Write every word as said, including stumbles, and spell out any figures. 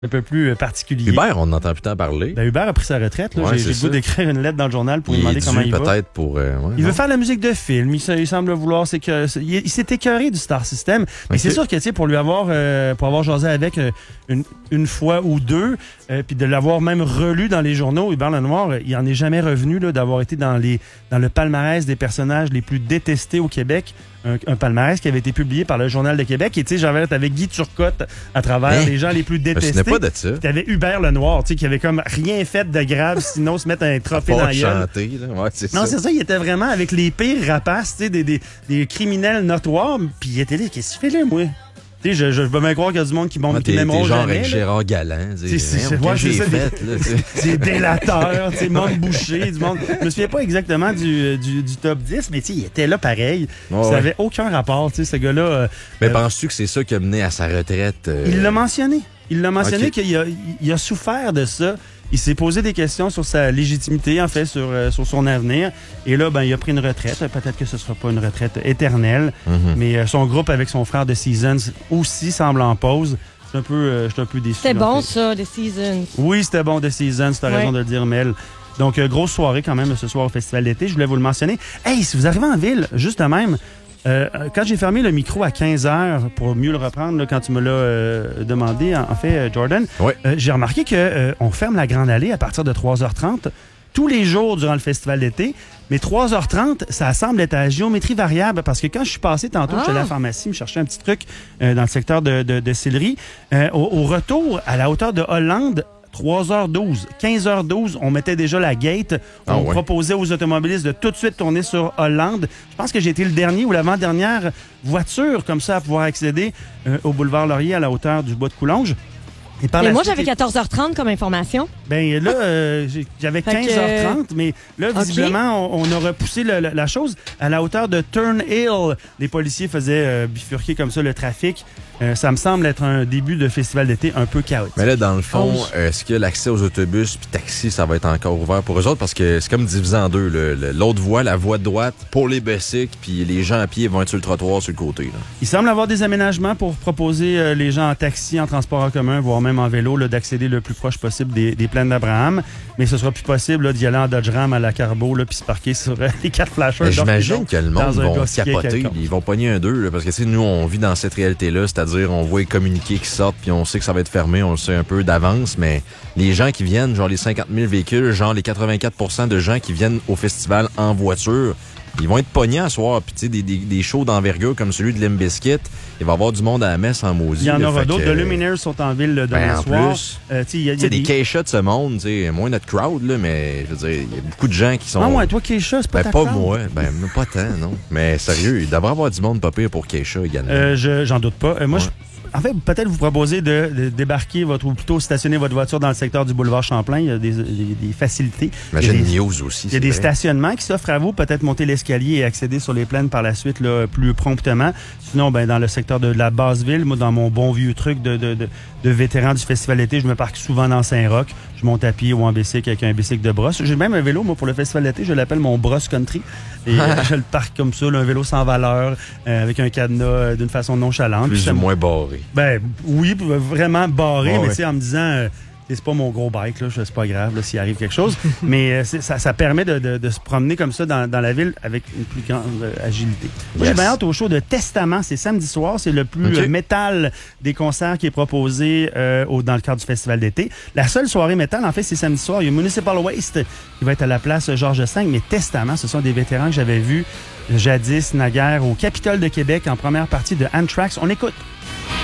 un peu plus particulier. Hubert, on n'entend plus tant parler. Ben, Hubert a pris sa retraite. Là. Ouais, j'ai j'ai le goût d'écrire une lettre dans le journal pour il lui demander est comment dû, il va. peut-être pour. Euh, ouais, il non? veut faire la musique de film. Il, il semble vouloir. C'est que il, il s'est écœuré du Star System. Mais okay. c'est sûr que tu sais, pour lui avoir, euh, pour avoir jasé avec euh, une, une fois ou deux, euh, puis de l'avoir même relu dans les journaux, Hubert Lenoir, il en est jamais revenu là, d'avoir été dans les dans le palmarès des personnages les plus détestés au Québec. Un, un palmarès qui avait été publié par le Journal de Québec. Et tu sais, j'avais avec Guy Turcotte à travers hein? les gens les plus détestés. Je ne pas de ça. Tu avais Hubert Lenoir, tu sais, qui avait comme rien fait de grave, sinon se mettre un trophée dans la gueule. chanter, là. Ouais, c'est non, ça. c'est ça, il était vraiment avec les pires rapaces, tu sais, des, des, des criminels notoires. Puis il était là, qu'est-ce que tu fais là, moi? Tu sais, je, je veux bien croire qu'il y a du monde qui monte, ouais, qui m'aimeront genre jamais. Avec Gérard Galland. C'est c'est ouais, j'ai ça, fait, des, là, des délateurs, tu sais, monde bouché, du monde. Je me souviens pas exactement du, du, du top dix, mais tu sais, il était là pareil. Ouais, ça ouais. avait aucun rapport, tu sais, ce gars-là. Euh, mais euh, penses-tu que c'est ça qui a mené à sa retraite? Euh... Il l'a mentionné. Il l'a mentionné okay. qu'il a, il a souffert de ça. Il s'est posé des questions sur sa légitimité, en fait, sur, euh, sur son avenir. Et là, ben, il a pris une retraite. Peut-être que ce ne sera pas une retraite éternelle, mm-hmm. mais euh, son groupe avec son frère The Seasons aussi semble en pause. Je suis un peu, euh, je suis un peu déçu. C'était bon, ça, The Seasons. Oui, c'était bon, The Seasons. Tu as ouais. raison de le dire, Mel. Donc, euh, grosse soirée quand même ce soir au Festival d'été. Je voulais vous le mentionner. Hey, si vous arrivez en ville, juste de même, Euh, quand j'ai fermé le micro à quinze heures, pour mieux le reprendre, là, quand tu me l'as euh, demandé, en, en fait, euh, Jordan, ouais. euh, j'ai remarqué qu'on euh, ferme la Grande Allée à partir de trois heures trente tous les jours durant le festival d'été. Mais trois heures trente, ça semble être à géométrie variable parce que quand je suis passé tantôt, ah. j'étais allé à la pharmacie, me chercher un petit truc euh, dans le secteur de, de, de Sillery. Euh, au, au retour, à la hauteur de Hollande, trois heures douze, quinze heures douze, on mettait déjà la gate. On ah ouais. proposait aux automobilistes de tout de suite tourner sur Hollande. Je pense que j'ai été le dernier ou l'avant-dernière voiture comme ça à pouvoir accéder euh, au boulevard Laurier à la hauteur du bois de Coulonges. Et, par Et moi, j'avais quatorze heures trente comme information. Ben là, euh, j'avais quinze heures trente, mais là, visiblement, okay. on, on a repoussé le, la chose à la hauteur de Turnhill. Les policiers faisaient euh, bifurquer comme ça le trafic. Euh, ça me semble être un début de festival d'été un peu chaotique. Mais là, dans le fond, oh. euh, est-ce que l'accès aux autobus puis taxis, ça va être encore ouvert pour eux autres? Parce que c'est comme divisé en deux. Le, le, l'autre voie, la voie de droite, pour les bicycles, puis les gens à pied vont être sur le trottoir sur le côté. Là. Il semble avoir des aménagements pour proposer euh, les gens en taxi, en transport en commun, voire même en vélo, là, d'accéder le plus proche possible des, des plaines d'Abraham. Mais ce sera plus possible là, d'y aller en Dodge Ram à la Carbo puis se parquer sur euh, les quatre flashers. Mais j'imagine que le monde va capoter. Ils vont pogner un deux. Là, parce que nous, on vit dans cette réalité-là, c'est-à-dire on voit les communiqués qui sortent, puis on sait que ça va être fermé, on le sait un peu d'avance, mais les gens qui viennent, genre les cinquante mille véhicules, genre les quatre-vingt-quatre pour cent de gens qui viennent au festival en voiture, ils vont être pognés à soir. Puis tu sais, des, des, des shows d'envergure comme celui de Limp Bizkit, il va y avoir du monde à la messe en maudit. Il y en là, aura d'autres. Que, The Lumineers sont en ville le demain ben, soir. Plus, euh, tu sais, des Keisha de ce monde, tu sais, moins notre crowd, là, mais je veux dire, il y a beaucoup de gens qui sont... Ah ouais, toi, Keisha, c'est pas ben, ta pas crowd? moi, ben pas tant, non. Mais sérieux, il devrait y avoir du monde pas pire pour Keisha également. Euh, je, j'en doute pas. Euh, moi, ouais. je... En fait, peut-être vous proposez de, de débarquer votre, ou plutôt stationner votre voiture dans le secteur du boulevard Champlain. Il y a des, des, des facilités. Imagine il y a des, News aussi. Il y a des vrai. stationnements qui s'offrent à vous. Peut-être monter l'escalier et accéder sur les plaines par la suite là, plus promptement. Sinon, ben dans le secteur de la Basse-Ville, moi, dans mon bon vieux truc de, de, de, de vétéran du festival d'été, je me parque souvent dans Saint-Roch. Je monte à pied ou en bicycle avec un bicycle de brosse. J'ai même un vélo, moi, pour le festival d'été. Je l'appelle mon Brosse Country. Et euh, je le parque comme ça, là, un vélo sans valeur, euh, avec un cadenas euh, d'une façon nonchalante. Plus ou moins barré. Ben oui, vraiment barré, oh, mais ouais. tu sais, en me disant... Euh, c'est pas mon gros bike, là, c'est pas grave là, s'il arrive quelque chose. Mais euh, ça, ça permet de, de, de se promener comme ça dans, dans la ville avec une plus grande euh, agilité. Moi, yes. j'ai bien hâte au show de Testament. C'est samedi soir. C'est le plus okay. euh, métal des concerts qui est proposé euh, au, dans le cadre du festival d'été. La seule soirée métal, en fait, c'est samedi soir. Il y a Municipal Waste qui va être à la place Georges cinq. Mais Testament, ce sont des vétérans que j'avais vus jadis, naguère, au Capitole de Québec en première partie de Anthrax. On écoute.